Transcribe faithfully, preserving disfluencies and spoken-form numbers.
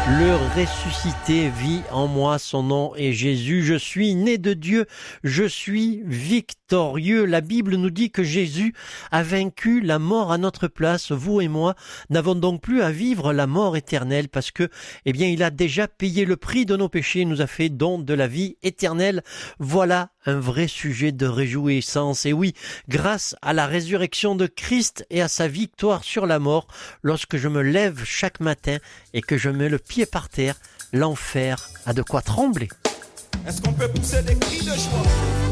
Le ressuscité vit en moi, son nom est Jésus. Je suis né de Dieu, je suis victorieux. La Bible nous dit que Jésus a vaincu la mort à notre place. Vous et moi n'avons donc plus à vivre la mort éternelle parce que, eh bien, il a déjà payé le prix de nos péchés, nous a fait don de la vie éternelle. Voilà un vrai sujet de réjouissance. Et oui, grâce à la résurrection de Christ et à sa victoire sur la mort, lorsque je me lève chaque matin et que je mets le pied par terre, l'enfer a de quoi trembler. Est-ce qu'on peut pousser des cris de joie?